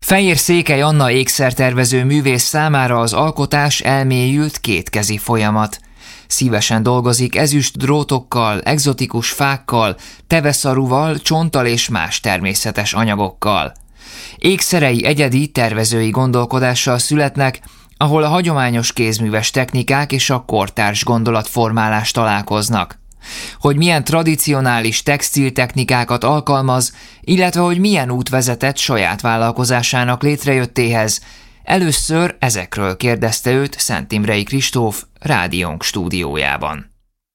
Fejér Székely Anna ékszertervező művész számára az alkotás elmélyült kétkezi folyamat. Szívesen dolgozik ezüst drótokkal, egzotikus fákkal, teveszaruval, csonttal és más természetes anyagokkal. Ékszerei egyedi tervezői gondolkodással születnek, ahol a hagyományos kézműves technikák és a kortárs gondolatformálás találkoznak. Hogy milyen tradicionális textiltechnikákat alkalmaz, illetve hogy milyen út vezetett saját vállalkozásának létrejöttéhez, először ezekről kérdezte őt Szent Imrei Kristóf rádiónk stúdiójában.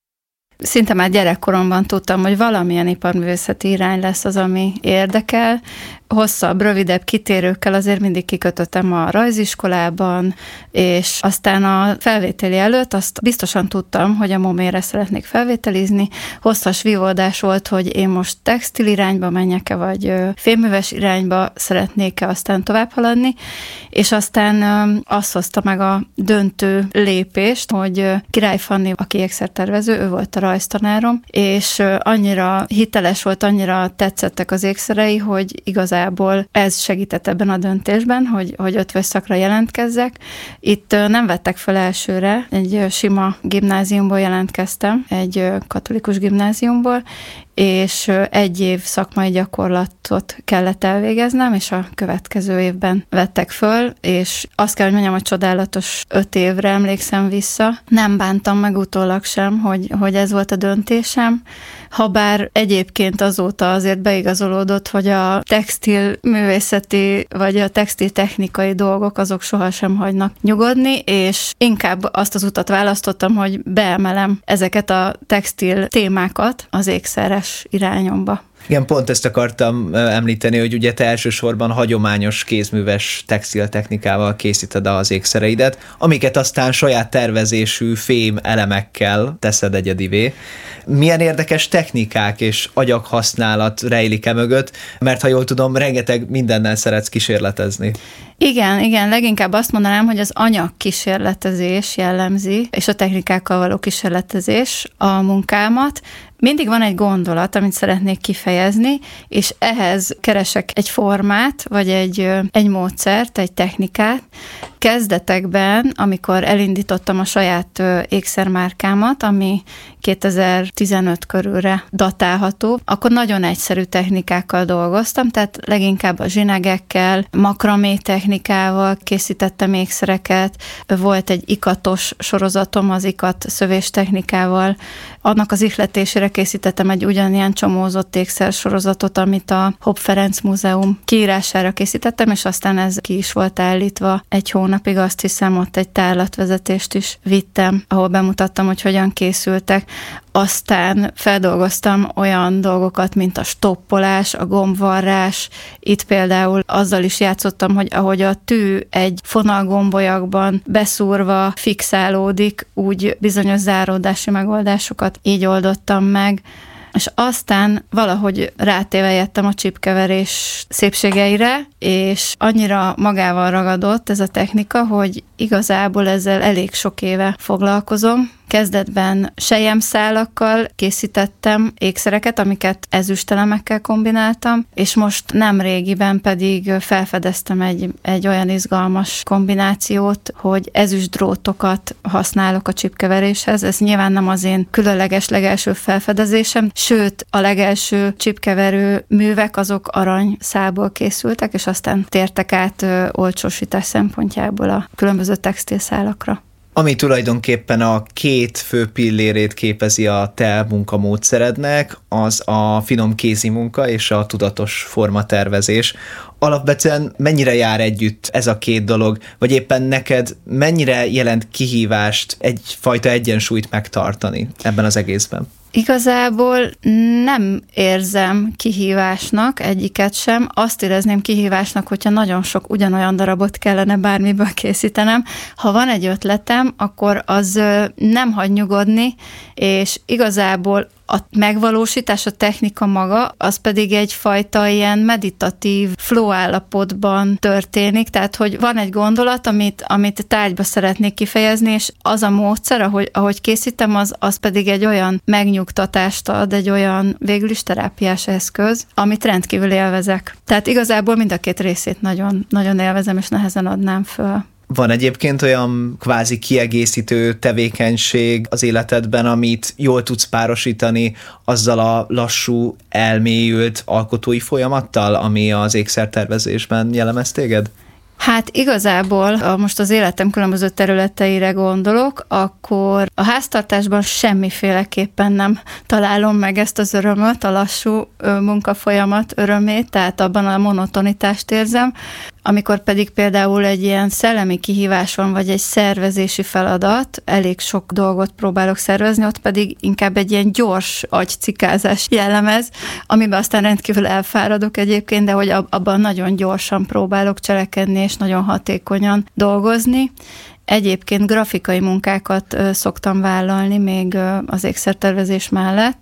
Szinte már gyerekkoromban tudtam, hogy valamilyen iparművészeti irány lesz az, ami érdekel. Hosszabb, rövidebb kitérőkkel azért mindig kikötöttem a rajziskolában, és aztán a felvételi előtt azt biztosan tudtam, hogy a MOMÉ-re szeretnék felvételizni. Hosszas vívódás volt, hogy én most textil irányba menjek-e, vagy fémműves irányba szeretnék-e aztán tovább haladni, és aztán azt hozta meg a döntő lépést, hogy Király Fanni, aki ékszertervező, ő volt a rajztanárom, és annyira hiteles volt, annyira tetszettek az ékszerei, hogy igazából ez segített ebben a döntésben, hogy ötvös szakra jelentkezzek. Itt nem vettek fel elsőre, egy sima gimnáziumból jelentkeztem, egy katolikus gimnáziumból, és 1 év szakmai gyakorlatot kellett elvégeznem, és a következő évben vettek föl, és azt kell, hogy mondjam, hogy csodálatos 5 évre emlékszem vissza. Nem bántam meg utólag sem, hogy ez volt a döntésem, habár egyébként azóta azért beigazolódott, hogy a textil művészeti vagy a textil technikai dolgok azok sohasem hagynak nyugodni, és inkább azt az utat választottam, hogy beemelem ezeket a textil témákat az ékszeres irányomba. Igen, pont ezt akartam említeni, hogy ugye te elsősorban hagyományos kézműves textiltechnikával készíted az ékszereidet, amiket aztán saját tervezésű fém elemekkel teszed egyedivé. Milyen érdekes technikák és agyaghasználat rejlik mögött, mert ha jól tudom, rengeteg mindennel szeretsz kísérletezni. Igen, leginkább azt mondanám, hogy az anyagkísérletezés jellemzi, és a technikákkal való kísérletezés a munkámat. Mindig van egy gondolat, amit szeretnék kifejezni, és ehhez keresek egy formát, vagy egy módszert, egy technikát. Kezdetekben, amikor elindítottam a saját ékszermárkámat, ami 2015 körülre datálható, akkor nagyon egyszerű technikákkal dolgoztam, tehát leginkább a zsinegekkel, makramé technikával készítettem ékszereket, volt egy ikatos sorozatom az ikat szövés technikával, annak az ihletésére készítettem egy ugyanilyen csomózott ékszer sorozatot, amit a Hopp Ferenc Múzeum kiírására készítettem, és aztán ez ki is volt állítva 1 hónapig, azt hiszem, ott egy tárlatvezetést is vittem, ahol bemutattam, hogy hogyan készültek. Aztán feldolgoztam olyan dolgokat, mint a stoppolás, a gombvarrás. Itt például azzal is játszottam, hogy ahogy a tű egy fonalgombolyagban beszúrva fixálódik, úgy bizonyos záródási megoldásokat így oldottam meg. És aztán valahogy rátévejedtem a csipkeverés szépségeire, és annyira magával ragadott ez a technika, hogy igazából ezzel elég sok éve foglalkozom. Kezdetben selyemszálakkal készítettem ékszereket, amiket ezüstelemekkel kombináltam, és most nem régiben pedig felfedeztem egy olyan izgalmas kombinációt, hogy ezüst drótokat használok a csipkeveréshez. Ez nyilván nem az én különleges legelső felfedezésem, sőt a legelső csipkeverő művek azok aranyszálból készültek, és aztán tértek át olcsósítás szempontjából a különböző textilszálakra. Ami tulajdonképpen a 2 fő pillérét képezi a te munkamódszerednek, az a finom kézi munka és a tudatos formatervezés. Alapvetően mennyire jár együtt ez a 2 dolog, vagy éppen neked mennyire jelent kihívást egyfajta egyensúlyt megtartani ebben az egészben? Igazából nem érzem kihívásnak egyiket sem. Azt érezném kihívásnak, hogyha nagyon sok ugyanolyan darabot kellene bármiből készítenem. Ha van egy ötletem, akkor az nem hagy nyugodni, és igazából a megvalósítás, a technika maga, az pedig egyfajta ilyen meditatív flow állapotban történik, tehát hogy van egy gondolat, amit tárgyba szeretnék kifejezni, és az a módszer, ahogy készítem, az pedig egy olyan megnyugtatást ad, egy olyan végül is terápiás eszköz, amit rendkívül élvezek. Tehát igazából mind a két részét nagyon, nagyon élvezem, és nehezen adnám föl. Van egyébként olyan kvázi kiegészítő tevékenység az életedben, amit jól tudsz párosítani azzal a lassú, elmélyült alkotói folyamattal, ami az ékszertervezésben jellemez téged? Hát igazából, most az életem különböző területeire gondolok, akkor a háztartásban semmiféleképpen nem találom meg ezt az örömöt, a lassú munkafolyamat örömét, tehát abban a monotonitást érzem. Amikor pedig például egy ilyen szellemi kihívás van, vagy egy szervezési feladat, elég sok dolgot próbálok szervezni, ott pedig inkább egy ilyen gyors agycikázás jellemez, amiben aztán rendkívül elfáradok egyébként, de hogy abban nagyon gyorsan próbálok cselekedni, és nagyon hatékonyan dolgozni. Egyébként grafikai munkákat szoktam vállalni még az ékszertervezés mellett,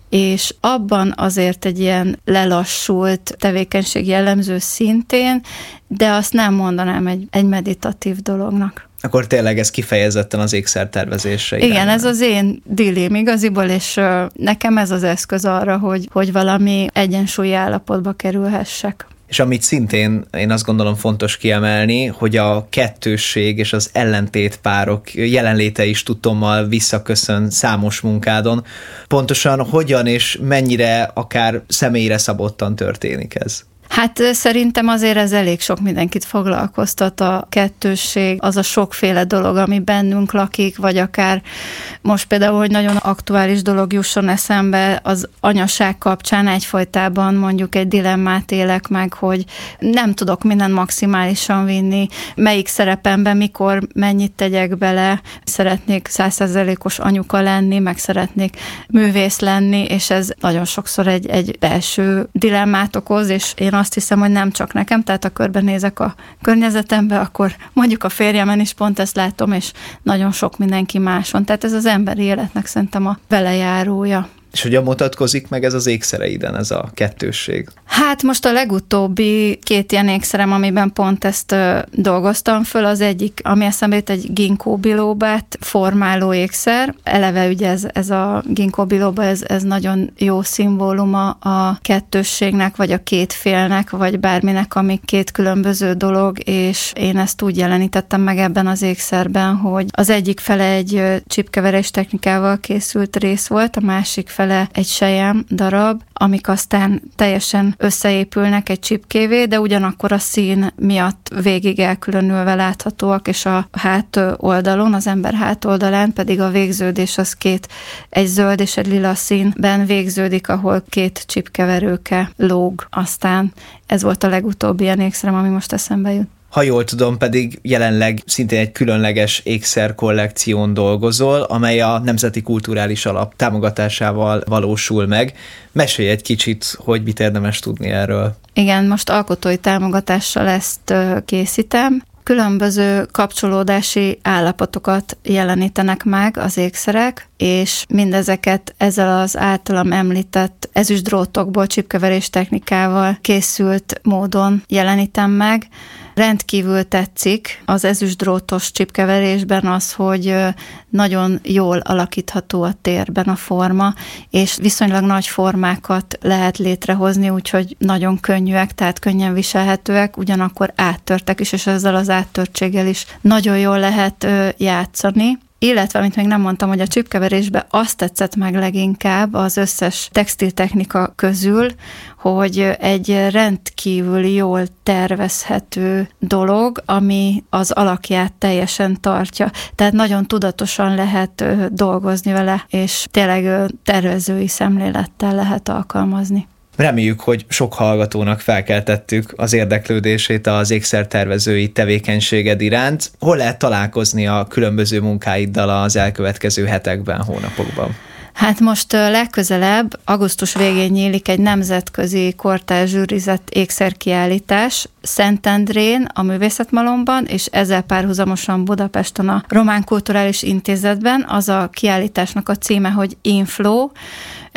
és abban azért egy ilyen lelassult tevékenység jellemző szintén, de azt nem mondanám egy meditatív dolognak. Akkor tényleg ez kifejezetten az ékszertervezésre Igen, irányul. ez az én dilém igaziból, és nekem ez az eszköz arra, hogy valami egyensúlyi állapotba kerülhessek. És amit szintén én azt gondolom fontos kiemelni, hogy a kettősség és az ellentétpárok jelenléte is tudtommal visszaköszön számos munkádon. Pontosan hogyan és mennyire akár személyre szabottan történik ez? Hát szerintem azért ez elég sok mindenkit foglalkoztat, a kettősség, az a sokféle dolog, ami bennünk lakik, vagy akár most például, hogy nagyon aktuális dolog jusson eszembe, az anyaság kapcsán egyfolytában mondjuk egy dilemmát élek meg, hogy nem tudok mindent maximálisan vinni, melyik szerepemben, mikor mennyit tegyek bele, szeretnék 100%-os anyuka lenni, meg szeretnék művész lenni, és ez nagyon sokszor egy belső dilemmát okoz, és én azt hiszem, hogy nem csak nekem, tehát ha körbenézek a környezetembe, akkor mondjuk a férjemen is pont ezt látom, és nagyon sok mindenki máson. Tehát ez az emberi életnek szerintem a velejárója. És hogyan mutatkozik meg ez az ékszereiden, ez a kettősség? Hát most a legutóbbi 2 ilyen ékszerem, amiben pont ezt dolgoztam föl, az egyik, ami eszembe jut, egy ginkgo bilobát formáló ékszer. Eleve ugye ez a ginkgo biloba, ez nagyon jó szimbóluma a kettősségnek, vagy a két félnek, vagy bárminek, ami két különböző dolog, és én ezt úgy jelenítettem meg ebben az ékszerben, hogy az egyik fele egy csipkeverés technikával készült rész volt, a másik fele egy selyem darab, amik aztán teljesen összeépülnek egy csipkévé, de ugyanakkor a szín miatt végig elkülönülve láthatóak, és a hát oldalon, az ember hát oldalán pedig a végződés az egy zöld és egy lila színben végződik, ahol 2 csipkeverőke lóg. Aztán ez volt a legutóbbi ilyen ékszerem, ami most eszembe jut. Ha jól tudom, pedig jelenleg szintén egy különleges ékszerkollekción dolgozol, amely a Nemzeti Kulturális Alap támogatásával valósul meg. Mesélj egy kicsit, hogy mit érdemes tudni erről. Igen, most alkotói támogatással ezt készítem. Különböző kapcsolódási állapotokat jelenítenek meg az ékszerek, és mindezeket ezzel az általam említett ezüstdrótokból csipkeverés technikával készült módon jelenítem meg. Rendkívül tetszik az ezüstdrótos csipkeverésben az, hogy nagyon jól alakítható a térben a forma, és viszonylag nagy formákat lehet létrehozni, úgyhogy nagyon könnyűek, tehát könnyen viselhetőek, ugyanakkor áttörtek is, és ezzel az áttörtséggel is nagyon jól lehet játszani. Illetve, amit még nem mondtam, hogy a csipkeverésben azt tetszett meg leginkább az összes textiltechnika közül, hogy egy rendkívül jól tervezhető dolog, ami az alakját teljesen tartja. Tehát nagyon tudatosan lehet dolgozni vele, és tényleg tervezői szemlélettel lehet alkalmazni. Reméljük, hogy sok hallgatónak felkeltettük az érdeklődését az ékszertervezői tevékenységed iránt. Hol lehet találkozni a különböző munkáiddal az elkövetkező hetekben, hónapokban? Hát most legközelebb augusztus végén nyílik egy nemzetközi kortárs zsűrizett ékszerkiállítás Szentendrén, a Művészetmalomban, és ezzel párhuzamosan Budapesten a Román Kulturális Intézetben. Az a kiállításnak a címe, hogy Inflow.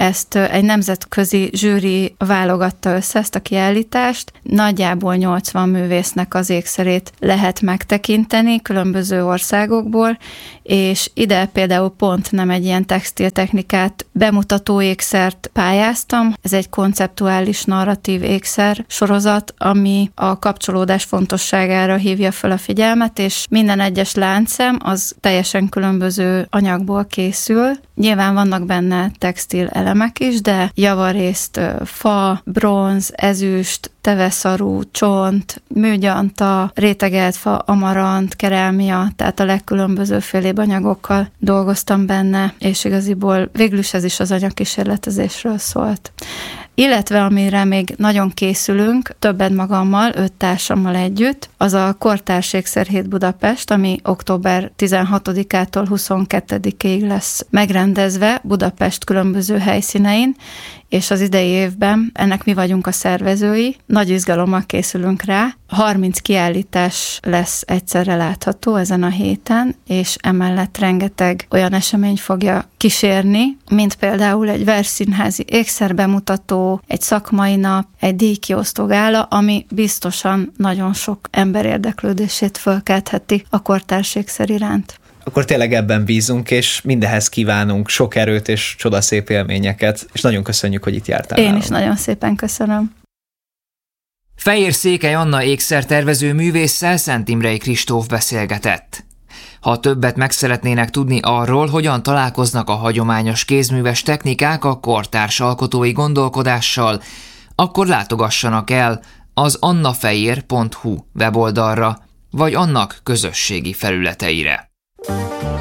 ezt egy nemzetközi zsűri válogatta össze, ezt a kiállítást. Nagyjából 80 művésznek az ékszerét lehet megtekinteni különböző országokból, és ide például pont nem egy ilyen textiltechnikát bemutató ékszert pályáztam. Ez egy konceptuális narratív ékszer sorozat, ami a kapcsolódás fontosságára hívja fel a figyelmet, és minden egyes láncszem az teljesen különböző anyagból készül. Nyilván vannak benne textil elemek is, de javarészt fa, bronz, ezüst, teveszarú, csont, műgyanta, rétegelt fa, amarant, kerámia, tehát a legkülönbözőfélébb anyagokkal dolgoztam benne, és igaziból végül is ez is az anyagkísérletezésről szólt. Illetve amire még nagyon készülünk, többet magammal, 5 társammal együtt, az a Kortárs Ékszerhét Budapest, ami október 16-ától 22-ig lesz megrendezve Budapest különböző helyszínein, és az idei évben ennek mi vagyunk a szervezői. Nagy izgalommal készülünk rá. 30 kiállítás lesz egyszerre látható ezen a héten, és emellett rengeteg olyan esemény fogja kísérni, mint például egy versszínházi ékszerbemutató, egy szakmai nap, egy díjkiosztó gála, ami biztosan nagyon sok ember érdeklődését fölkeltheti a kortárs ékszer iránt. Akkor tényleg ebben bízunk, és mindehez kívánunk sok erőt és csodaszép élményeket, és nagyon köszönjük, hogy itt jártál. Én is nagyon szépen köszönöm. Fejér Székely Anna ékszertervező művésszel Szent Imrei Kristóf beszélgetett. Ha többet meg szeretnének tudni arról, hogyan találkoznak a hagyományos kézműves technikák a kortárs alkotói gondolkodással, akkor látogassanak el az annafejér.hu weboldalra, vagy annak közösségi felületeire.